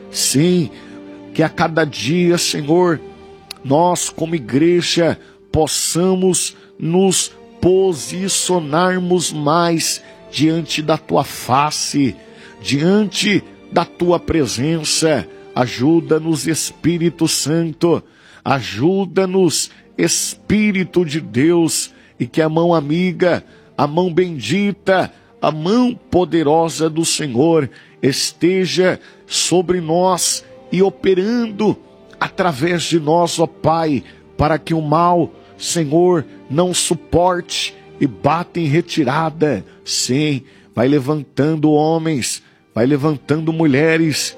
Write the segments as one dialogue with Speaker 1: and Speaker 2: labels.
Speaker 1: Sim, que a cada dia, Senhor, nós como igreja possamos nos posicionarmos mais diante da Tua face, diante da Tua presença. Ajuda-nos, Espírito Santo, ajuda-nos, Espírito de Deus, e que a mão amiga, a mão bendita, a mão poderosa do Senhor esteja sobre nós e operando através de nós, ó Pai, para que o mal, Senhor, não suporte e bata em retirada. Sim, vai levantando homens, vai levantando mulheres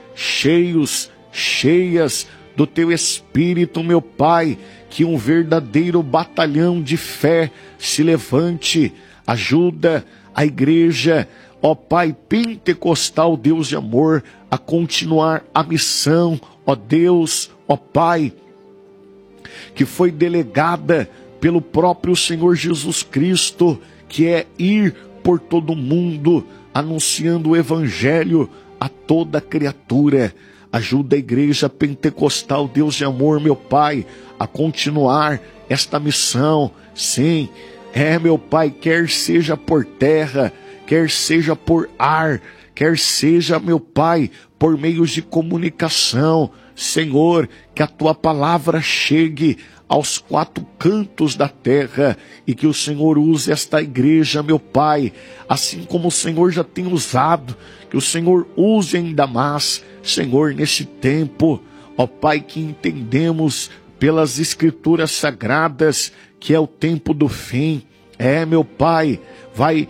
Speaker 1: cheias do Teu Espírito, meu Pai, que um verdadeiro batalhão de fé se levante. Ajuda a igreja, ó Pai pentecostal, Deus de amor, a continuar a missão, ó Deus, ó Pai, que foi delegada pelo próprio Senhor Jesus Cristo, que é ir por todo mundo, anunciando o Evangelho a toda criatura. Ajuda a igreja pentecostal, Deus de amor, meu Pai, a continuar esta missão. Sim, meu Pai, quer seja por terra, quer seja por ar, quer seja, meu Pai, por meios de comunicação. Senhor, que a Tua palavra chegue aos quatro cantos da terra e que o Senhor use esta igreja, meu Pai, assim como o Senhor já tem usado, que o Senhor use ainda mais, Senhor, nesse tempo, ó Pai, que entendemos pelas Escrituras Sagradas que é o tempo do fim. Meu Pai, vai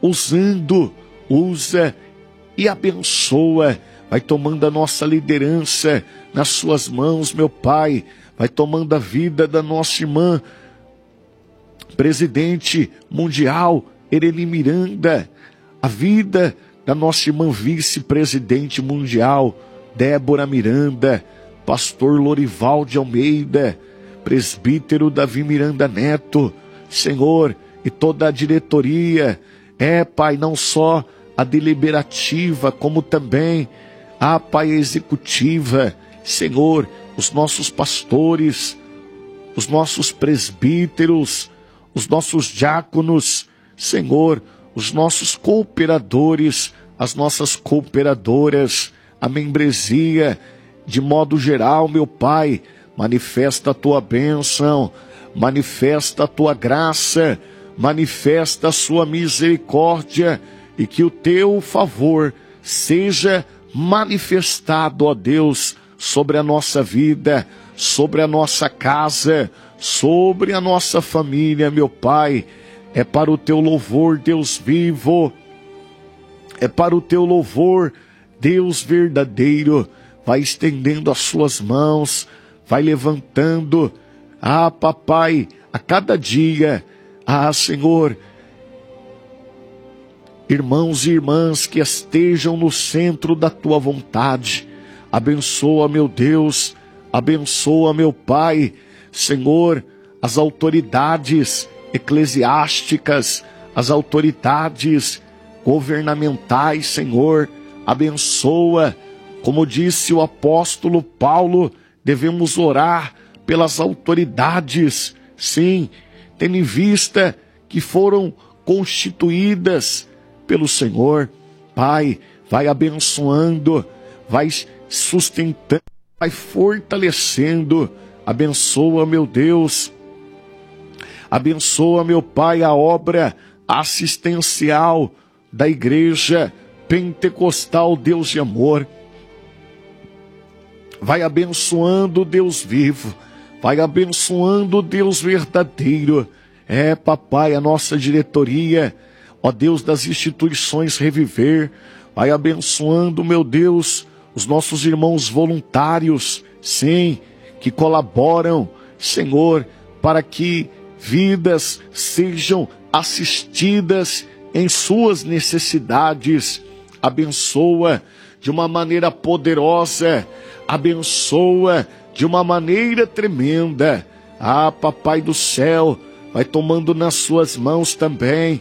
Speaker 1: usa e abençoa, vai tomando a nossa liderança nas Suas mãos, meu Pai, vai tomando a vida da nossa irmã, presidente mundial, Ereli Miranda, a vida da nossa irmã vice-presidente mundial, Débora Miranda, pastor Lorival de Almeida, presbítero Davi Miranda Neto, Senhor, e toda a diretoria, Pai, não só a deliberativa, como também a, Pai, executiva, Senhor, os nossos pastores, os nossos presbíteros, os nossos diáconos, Senhor, os nossos cooperadores, as nossas cooperadoras, a membresia, de modo geral, meu Pai, manifesta a Tua bênção, manifesta a Tua graça, manifesta a Sua misericórdia e que o Teu favor seja manifestado, ó Deus, sobre a nossa vida, sobre a nossa casa, sobre a nossa família, meu Pai. É para o Teu louvor, Deus vivo, é para o Teu louvor, Deus verdadeiro. Vai estendendo as Suas mãos, vai levantando, Papai, a cada dia, Senhor, irmãos e irmãs que estejam no centro da Tua vontade. Abençoa, meu Deus, abençoa, meu Pai, Senhor, as autoridades eclesiásticas, as autoridades governamentais, Senhor, abençoa. Como disse o apóstolo Paulo, devemos orar pelas autoridades, sim, tendo em vista que foram constituídas pelo Senhor. Pai, vai abençoando, vai sustentando, vai fortalecendo. Abençoa, meu Deus, abençoa, meu Pai, a obra assistencial da igreja pentecostal, Deus de amor. Vai abençoando, Deus vivo, vai abençoando, Deus verdadeiro. Papai, a nossa diretoria, ó Deus das instituições Reviver, vai abençoando, meu Deus, os nossos irmãos voluntários, sim, que colaboram, Senhor, para que vidas sejam assistidas em suas necessidades. Abençoa de uma maneira poderosa, abençoa de uma maneira tremenda. Papai do céu, vai tomando nas Suas mãos também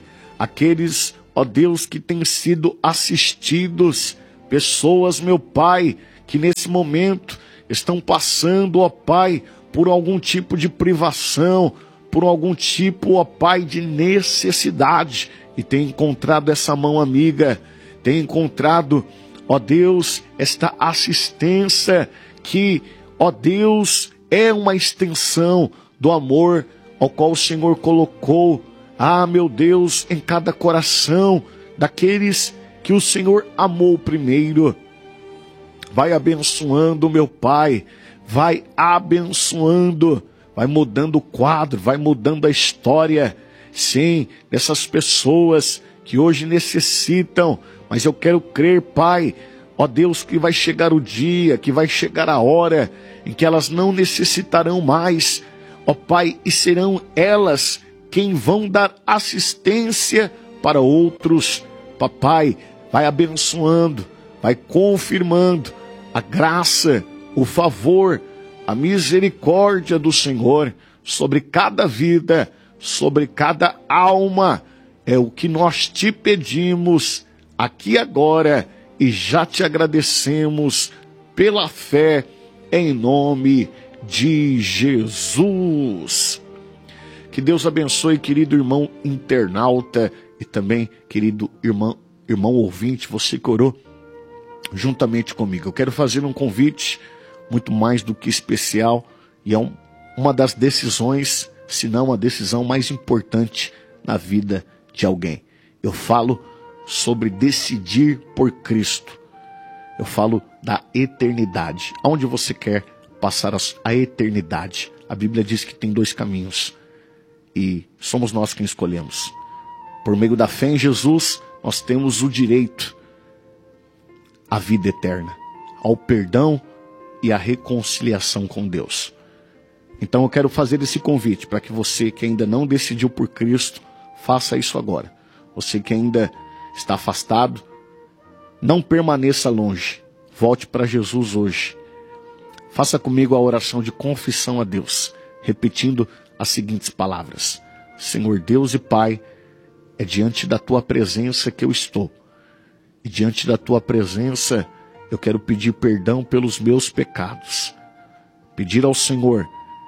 Speaker 1: aqueles, ó Deus, que têm sido assistidos, pessoas, meu Pai, que nesse momento estão passando, ó Pai, por algum tipo de privação, por algum tipo, ó Pai, de necessidade, e tem encontrado essa mão amiga, tem encontrado, ó Deus, esta assistência que, ó Deus, é uma extensão do amor ao qual o Senhor colocou, meu Deus, em cada coração daqueles que o Senhor amou primeiro. Vai abençoando, meu Pai, vai abençoando, vai mudando o quadro, vai mudando a história, sim, dessas pessoas que hoje necessitam, mas eu quero crer, Pai, ó Deus, que vai chegar o dia, que vai chegar a hora em que elas não necessitarão mais, ó Pai, e serão elas quem vão dar assistência para outros. Papai, vai abençoando, vai confirmando a graça, o favor, a misericórdia do Senhor sobre cada vida, sobre cada alma. É o que nós te pedimos aqui agora e já te agradecemos pela fé em nome de Jesus. Que Deus abençoe, querido irmão internauta e também, querido irmão ouvinte, você que orou juntamente comigo. Eu quero fazer um convite muito mais do que especial e é uma das decisões, se não a decisão mais importante na vida de alguém. Eu falo sobre decidir por Cristo. Eu falo da eternidade. Aonde você quer passar a eternidade? A Bíblia diz que tem 2 caminhos e somos nós quem escolhemos. Por meio da fé em Jesus, nós temos o direito à vida eterna, ao perdão e à reconciliação com Deus. Então eu quero fazer esse convite para que você que ainda não decidiu por Cristo, faça isso agora. Você que ainda está afastado, não permaneça longe. Volte para Jesus hoje. Faça comigo a oração de confissão a Deus, repetindo as seguintes palavras: Senhor Deus e Pai, é diante da Tua presença que eu estou. E diante da Tua presença, eu quero pedir perdão pelos meus pecados. Pedir ao Senhor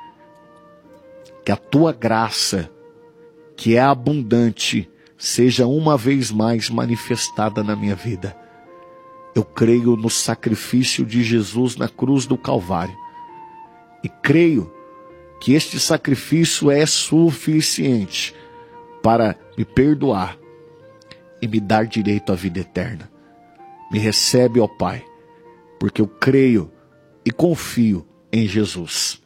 Speaker 1: que a Tua graça, que é abundante, seja uma vez mais manifestada na minha vida. Eu creio no sacrifício de Jesus na cruz do Calvário. E creio que este sacrifício é suficiente para me perdoar e me dar direito à vida eterna. Me recebe, ó Pai, porque eu creio e confio em Jesus.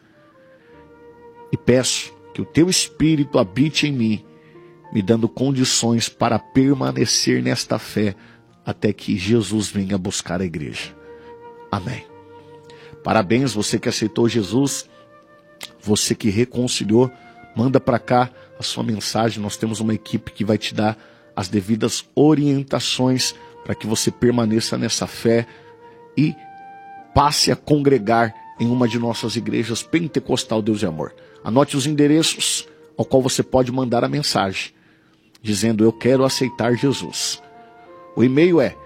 Speaker 1: E peço que o Teu Espírito habite em mim, me dando condições para permanecer nesta fé até que Jesus venha buscar a igreja. Amém. Parabéns, você que aceitou Jesus, você que reconciliou, manda para cá a sua mensagem. Nós temos uma equipe que vai te dar as devidas orientações para que você permaneça nessa fé e passe a congregar em uma de nossas igrejas Pentecostal Deus e Amor. Anote os endereços ao qual você pode mandar a mensagem, dizendo: eu quero aceitar Jesus. O e-mail é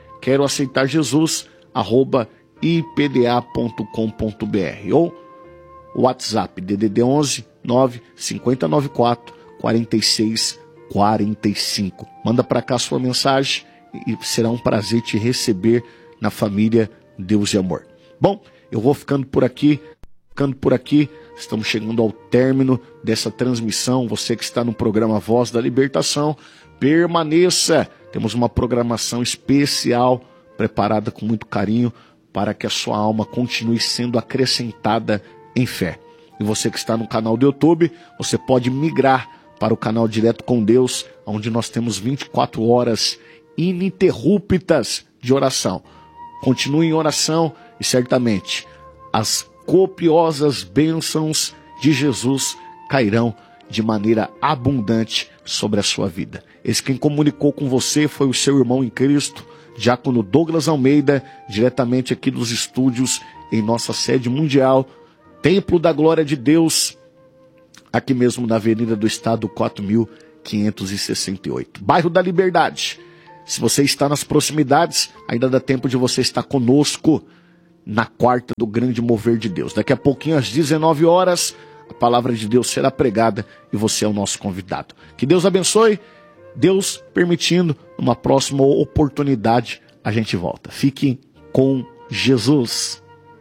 Speaker 1: queroaceitarjesus@ipda.com.br ou o WhatsApp DDD 11 9 5094 46 45. Manda para cá a sua mensagem e será um prazer te receber na família Deus e Amor. Bom, eu vou ficando por aqui. Estamos chegando ao término dessa transmissão. Você que está no programa Voz da Libertação, permaneça. Temos uma programação especial preparada com muito carinho para que a sua alma continue sendo acrescentada em fé. E você que está no canal do YouTube, você pode migrar para o canal Direto com Deus, onde nós temos 24 horas ininterruptas de oração. Continue em oração e certamente as copiosas bênçãos de Jesus cairão de maneira abundante sobre a sua vida. Esse quem comunicou com você foi o seu irmão em Cristo, Diácono Douglas Almeida, diretamente aqui dos estúdios em nossa sede mundial, Templo da Glória de Deus, aqui mesmo na Avenida do Estado 4568, bairro da Liberdade. Se você está nas proximidades, ainda dá tempo de você estar conosco. na quarta do grande mover de Deus. Daqui a pouquinho, às 19 horas, a palavra de Deus será pregada e você é o nosso convidado. Que Deus abençoe. Deus permitindo, numa próxima oportunidade, a gente volta. Fiquem com Jesus.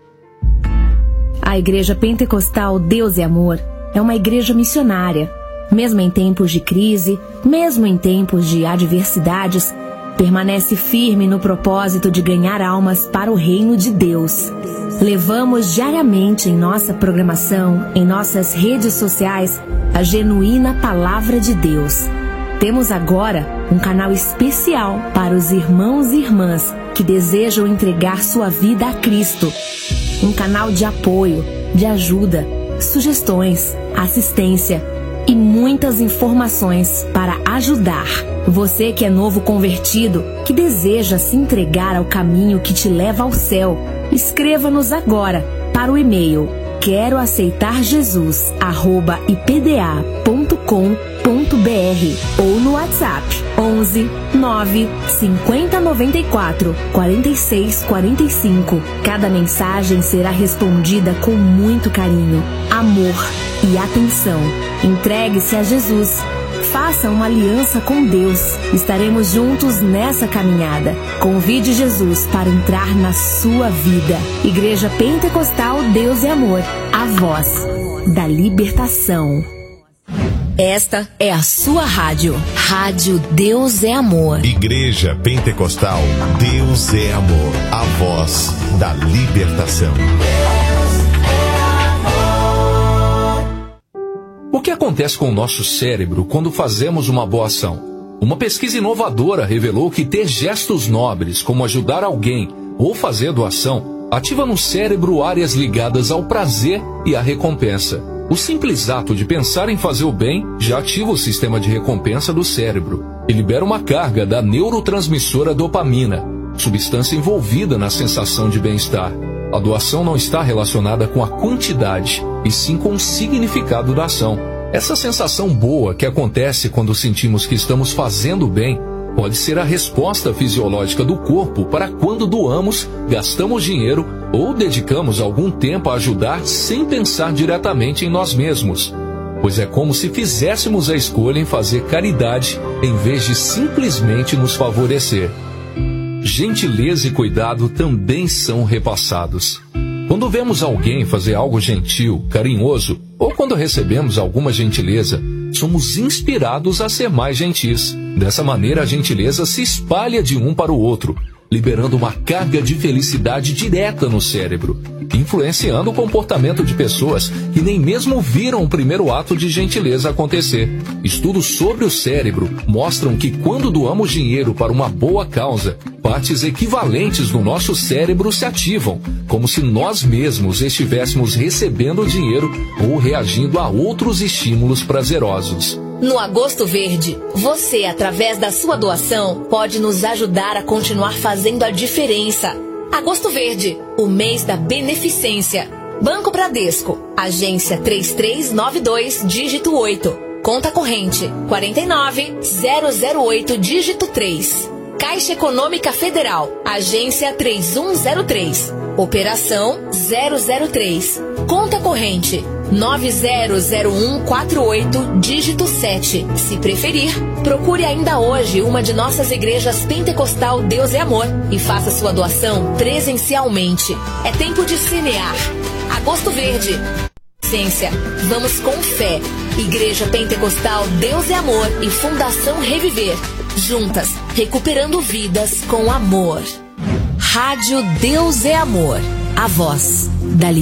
Speaker 2: A Igreja Pentecostal Deus é Amor é uma igreja missionária. Mesmo em tempos de crise, mesmo em tempos de adversidades, permanece firme no propósito de ganhar almas para o reino de Deus. Levamos diariamente em nossa programação, em nossas redes sociais, a genuína Palavra de Deus. Temos agora um canal especial para os irmãos e irmãs que desejam entregar sua vida a Cristo. Um canal de apoio, de ajuda, sugestões, assistência e muitas informações para ajudar. Você que é novo convertido, que deseja se entregar ao caminho que te leva ao céu, escreva-nos agora para o e-mail queroaceitarjesus@ipda.com.br ou no WhatsApp 11 9 50 94 46 45. Cada mensagem será respondida com muito carinho, amor e atenção. Entregue-se a Jesus. Faça uma aliança com Deus. Estaremos juntos nessa caminhada. Convide Jesus para entrar na sua vida. Igreja Pentecostal Deus é Amor, a voz da libertação. Esta é a sua rádio. Rádio Deus é Amor.
Speaker 3: Igreja Pentecostal Deus é Amor, a voz da libertação.
Speaker 4: O que acontece com o nosso cérebro quando fazemos uma boa ação? Uma pesquisa inovadora revelou que ter gestos nobres, como ajudar alguém ou fazer doação, ativa no cérebro áreas ligadas ao prazer e à recompensa. O simples ato de pensar em fazer o bem já ativa o sistema de recompensa do cérebro e libera uma carga da neurotransmissora dopamina, substância envolvida na sensação de bem-estar. A doação não está relacionada com a quantidade, e sim com o significado da ação. Essa sensação boa que acontece quando sentimos que estamos fazendo bem pode ser a resposta fisiológica do corpo para quando doamos, gastamos dinheiro ou dedicamos algum tempo a ajudar sem pensar diretamente em nós mesmos. Pois é como se fizéssemos a escolha em fazer caridade em vez de simplesmente nos favorecer. Gentileza e cuidado também são repassados. Quando vemos alguém fazer algo gentil, carinhoso, ou quando recebemos alguma gentileza, somos inspirados a ser mais gentis. Dessa maneira, a gentileza se espalha de um para o outro, liberando uma carga de felicidade direta no cérebro, influenciando o comportamento de pessoas que nem mesmo viram o primeiro ato de gentileza acontecer. Estudos sobre o cérebro mostram que quando doamos dinheiro para uma boa causa, partes equivalentes do nosso cérebro se ativam, como se nós mesmos estivéssemos recebendo o dinheiro ou reagindo a outros estímulos prazerosos.
Speaker 2: No Agosto Verde, você, através da sua doação, pode nos ajudar a continuar fazendo a diferença. Agosto Verde, o mês da beneficência. Banco Bradesco, agência 3392, dígito 8. Conta corrente 49008, dígito 3. Caixa Econômica Federal, agência 3103. Operação 003. Conta corrente 900148, dígito 7. Se preferir, procure ainda hoje uma de nossas igrejas Pentecostal Deus é Amor e faça sua doação presencialmente. É tempo de semear. Agosto Verde. Essência. Vamos com fé. Igreja Pentecostal Deus é Amor e Fundação Reviver. Juntas, recuperando vidas com amor. Rádio Deus é Amor. A voz da